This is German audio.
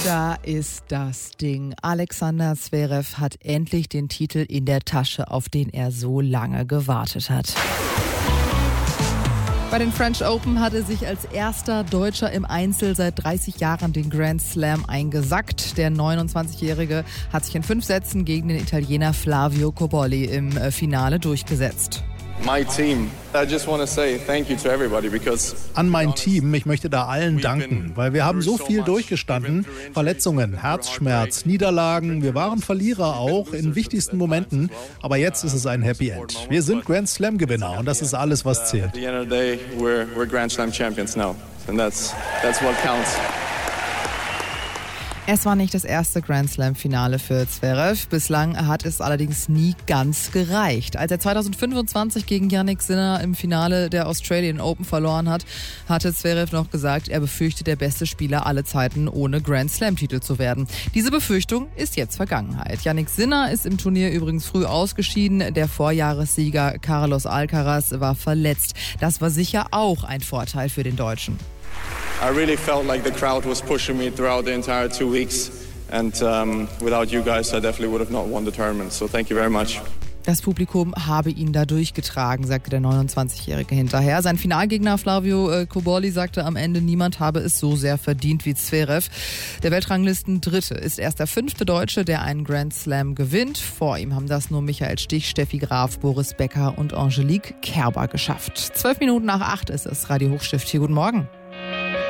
Da ist das Ding. Alexander Zverev hat endlich den Titel in der Tasche, auf den er so lange gewartet hat. Bei den French Open hat er sich als erster Deutscher im Einzel seit 30 Jahren den Grand Slam eingesackt. Der 29-Jährige hat sich in 5 Sätzen gegen den Italiener Flavio Cobolli im Finale durchgesetzt. An mein Team, ich möchte da allen danken, weil wir haben so viel durchgestanden. Verletzungen, Herzschmerz, Niederlagen, wir waren Verlierer auch in wichtigsten Momenten, aber jetzt ist es ein Happy End. Wir sind Grand Slam Gewinner und das ist alles, was zählt. Es war nicht das erste Grand Slam-Finale für Zverev. Bislang hat es allerdings nie ganz gereicht. Als er 2025 gegen Jannik Sinner im Finale der Australian Open verloren hat, hatte Zverev noch gesagt, er befürchtet, der beste Spieler aller Zeiten ohne Grand Slam-Titel zu werden. Diese Befürchtung ist jetzt Vergangenheit. Jannik Sinner ist im Turnier übrigens früh ausgeschieden. Der Vorjahressieger Carlos Alcaraz war verletzt. Das war sicher auch ein Vorteil für den Deutschen. I really felt like the crowd was pushing me throughout the entire 2 weeks, and without you guys I definitely would have not won the tournament, so thank you very much. Das Publikum habe ihn da durchgetragen, sagte der 29-Jährige hinterher. Sein Finalgegner Flavio Cobolli sagte am Ende, niemand habe es so sehr verdient wie Zverev. Der Weltranglisten-Dritte ist erst der 5. Deutsche, der einen Grand Slam gewinnt. Vor ihm haben das nur Michael Stich, Steffi Graf, Boris Becker und Angelique Kerber geschafft. 12 Minuten nach 8 ist es. Radio Hochstift hier. Guten Morgen.